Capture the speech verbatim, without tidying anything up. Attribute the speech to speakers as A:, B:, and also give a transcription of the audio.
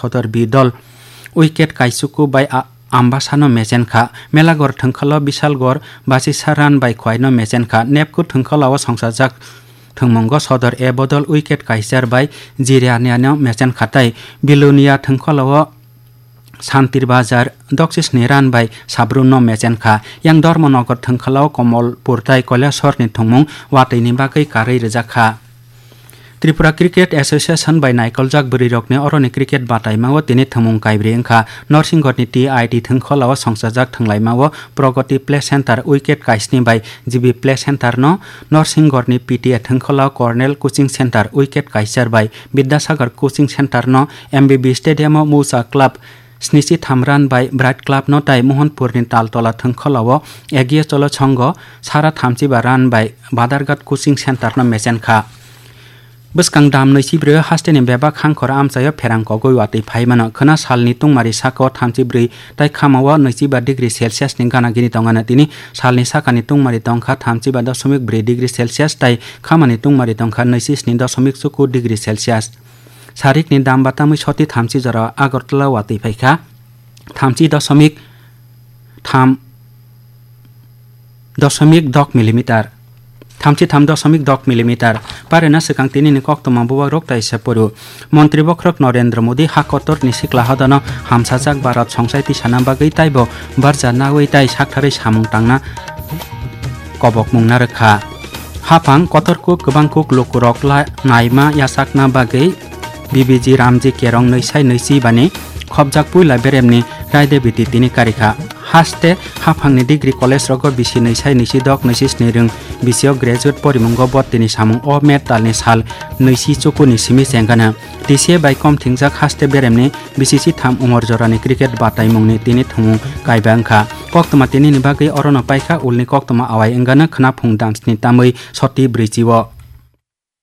A: sodor bidol wicket kaisuku by ambasano mejenka melagor thengkhalo bisalgor basisaran by khwaino mejenka nepku thengkhalo songsajak thengmongo sodor e bodol wicket kaisar by jirianiano mejen khatai bilunia thengkhalo Santir Bazar Doksis Niran by Sabruno Mejenka yang Dormonogor Thengkhalo Komol Purtai Kolasor ni thongmung watei ni bagai karai rejakha Tripura Cricket Association by Naikoljak Burirokne oroni cricket bataimawo tini thongmung kaibri engkha Norsinghor ni T I T Thengkhalo songsajak thanglaimawo Progoti Play Center wicket kaisni by G B Play Center no Norsinghor ni P T A Thengkhalo Cornell Coaching Center wicket kaisar by Bidyasagar Coaching Center no M B B Stadium Musa Club Snisi Thamran by Bright Club no tai Mohanpur ni Taltola Thengkhalo egie cholo chongo Sara Thamchi Baran by Badargat Coaching Center no mejenka Buskang dam noisi bro haste ni beba khangkhor amchayo pherang kogoi wati phaimano khana salni tungmari sako thamchi brui tai khamawa noisi ba degree celsius ni gana gini tongana tini salni sakani tungmari tongkha thamchi ba dashmik brui degree celsius tai khamani tungmari tongkha noisi ni dashmik suku degree celsius Sarik ni dam batamui soti thamchi jara Agartala wati phaikha thamchi dashmik tham dashmik dok milimeter Thamchi tham dashmik dok milimeter parena sekang tini ni koktoma buwa rok tai sepuru Montri Bokrok Narendra Modi hakotor ni sikla hadana hamsajak Bharat songsaiti sanambagai taibo barja nawai tai sakthari samung tangna kobok mungna rekha hapang kotorku kebangkuk lokurok la naima yasakna bagai B B G Ramji Kerong noisai noisi bani khobjak puila beremni raide biti tini karikha haste hafangni degree college rogo bisi noisai noisi dok noisi snirung bisio graduate porimungo bot tini samung o metalni sal noisi chukuni simi sengana tise by kom thingjak haste beremni bisi tham umor jorani cricket batai mungni tini thumu kaibangkha koktoma tini ni bagai orono paikha ulni koktoma awai engana khna phung dance ni tamui soti brijiwo